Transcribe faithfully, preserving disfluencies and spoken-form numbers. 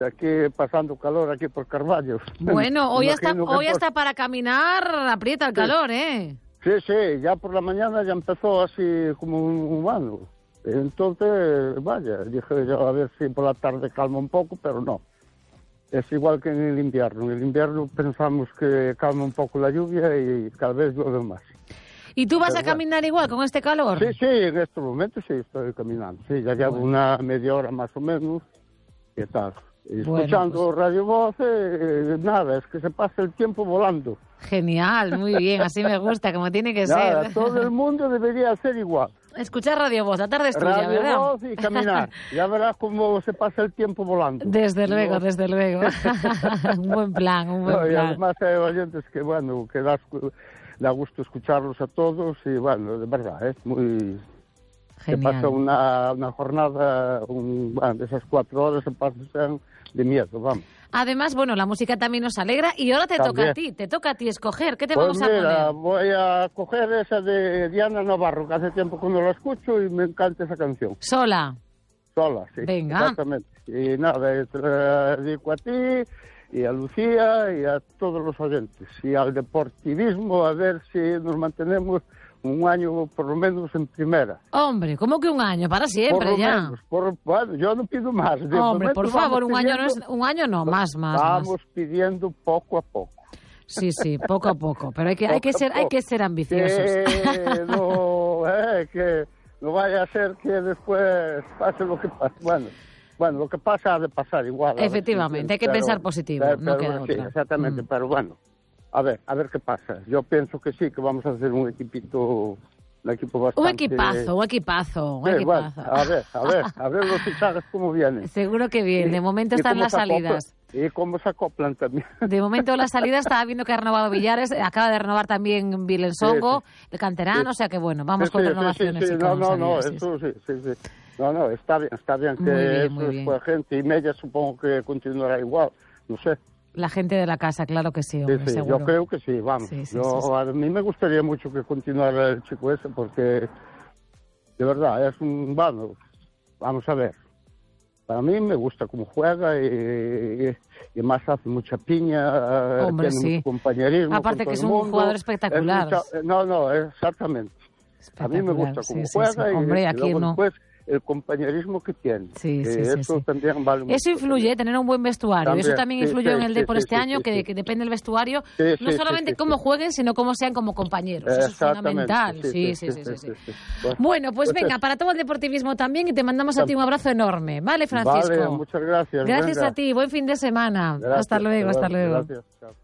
aquí pasando calor aquí por Carballo. Bueno, hoy hasta, hoy hasta por... para caminar aprieta el calor, sí. ¿eh? Sí, sí, ya por la mañana ya empezó así como un humano. Entonces, vaya, dije yo a ver si por la tarde calma un poco, pero no. Es igual que en el invierno. En el invierno pensamos que calma un poco la lluvia y cada vez llueve más. ¿Y tú vas pero a caminar bueno. igual con este calor? Sí, sí, en estos momentos sí estoy caminando. Sí, ya llevo bueno. una media hora más o menos. ¿Qué tal? Escuchando bueno, pues... Radio Voz, eh, nada, es que se pasa el tiempo volando. Genial, muy bien, así me gusta, como tiene que nada, ser. Todo el mundo debería ser igual. Escuchar Radio Voz, la tarde es tuya, Radio ¿verdad? Radio Voz y caminar, ya verás cómo se pasa el tiempo volando. Desde luego, ¿no? desde luego. Un buen plan, un buen no, plan. Y además hay oyentes que, bueno, que da, da gusto escucharlos a todos y, bueno, de verdad, es muy... Genial. Se pasa una, una jornada, un, bueno, de esas cuatro horas se pasan de miedo, vamos. Además, bueno, la música también nos alegra y ahora te también. toca a ti, te toca a ti escoger. ¿Qué te pues vamos mira, a poner? Voy a coger esa de Diana Navarro, que hace tiempo que no la escucho y me encanta esa canción. ¿Sola? Sola, sí. Venga. Exactamente. Y nada, te la dedico a ti y a Lucía y a todos los oyentes. Y al deportivismo, a ver si nos mantenemos un año por lo menos en primera. Hombre, ¿cómo que un año? Para siempre por lo ya. Menos, por, bueno, yo no pido más. De Hombre, por favor, un pidiendo, año no es un año no, más, más. Vamos más. pidiendo poco a poco. Sí, sí, poco a poco, pero hay que hay que ser hay que ser ambiciosos. Que no, eh, que no vaya a ser que después pase lo que pase. Bueno, bueno, lo que pasa ha de pasar igual. Efectivamente, hay que pero, pensar positivo, pero, no queda sí, otra. Exactamente, mm. pero bueno. A ver, a ver qué pasa. Yo pienso que sí, que vamos a hacer un equipito, un equipo bastante... Un equipazo, un equipazo, un sí, equipazo. Bueno, a ver, a ver, a ver los fichajes cómo vienen. Seguro que bien. De momento están las salidas. Y cómo se acoplan también. De momento las salidas, estaba viendo que ha renovado Villares, acaba de renovar también Vilensongo, sí, sí. el canterano, sí. O sea que bueno, vamos sí, con sí, renovaciones. Sí, sí, y sí. No, no, no, sí, eso sí, sí, sí. No, no, está bien, está bien que muy bien, eso muy bien. Pues, gente y media supongo que continuará igual, no sé. La gente de la casa, claro que sí, hombre, sí, sí, seguro. Yo creo que sí, vamos. Sí, sí, yo, sí, sí. A mí me gustaría mucho que continuara el chico ese porque, de verdad, es un... Bueno, vamos a ver. Para mí me gusta cómo juega y, y, y más hace mucha piña, hombre, tiene sí. mucho compañerismo. Aparte que es un mundo. jugador espectacular. Es mucha, no, no, exactamente. A mí me gusta cómo sí, juega sí, sí. y, hombre, y aquí luego no. después el compañerismo que tiene. Sí, sí, eh, sí, eso sí. también vale mucho. Eso influye, también. tener un buen vestuario. También, eso también sí, influyó sí, en el sí, Depor sí, este sí, año, sí, que, sí. que depende del vestuario, Sí, no sí, solamente sí, sí, cómo sí. jueguen, sino cómo sean como compañeros. Eso es fundamental. Sí, sí, sí. sí, sí, sí. Bueno, bueno, pues entonces, venga, para todo el deportivismo también y te mandamos a ti un abrazo enorme. ¿Vale, Francisco? Vale, muchas gracias. Gracias venga. a ti, buen fin de semana. Gracias, hasta luego, hasta luego. Gracias, chao.